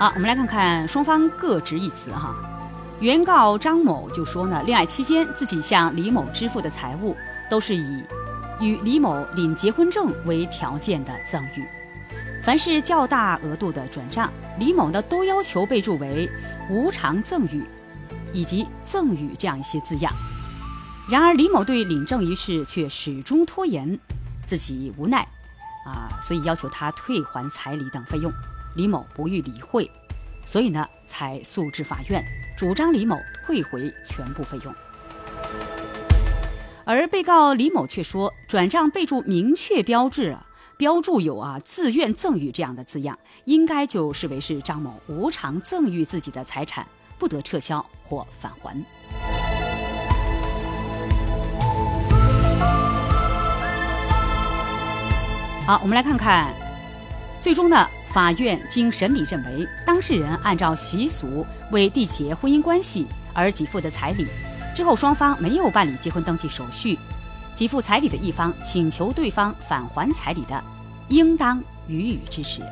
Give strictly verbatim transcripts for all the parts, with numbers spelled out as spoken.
好，我们来看看双方各执一词哈。原告张某就说呢，恋爱期间自己向李某支付的财物都是以与李某领结婚证为条件的赠与，凡是较大额度的转账，李某呢都要求备注为无偿赠与以及赠与这样一些字样。然而李某对领证一事却始终拖延，自己无奈啊，所以要求他退还彩礼等费用。李某不予理会，所以呢才诉至法院，主张李某退回全部费用。而被告李某却说，转账备注明确标志啊，标注有啊自愿赠与这样的字样，应该就视为是张某无偿赠与自己的财产，不得撤销或返还。好，我们来看看，最终呢，法院经审理认为，当事人按照习俗为缔结婚姻关系而给付的彩礼，之后双方没有办理结婚登记手续，给付彩礼的一方请求对方返还彩礼的，应当予以支持。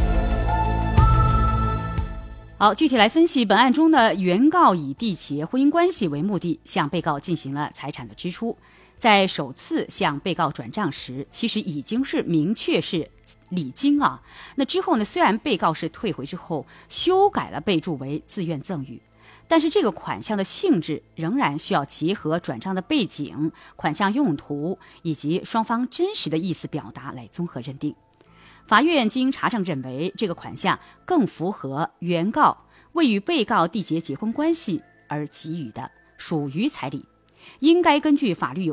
好，具体来分析本案中呢，原告以缔结婚姻关系为目的，向被告进行了财产的支出。在首次向被告转账时，其实已经是明确是礼金啊。那之后呢，虽然被告是退回之后修改了备注为自愿赠与，但是这个款项的性质仍然需要结合转账的背景、款项用途以及双方真实的意思表达来综合认定。法院经查证认为，这个款项更符合原告为与被告缔结结婚关系而给予的，属于彩礼，应该根据法律有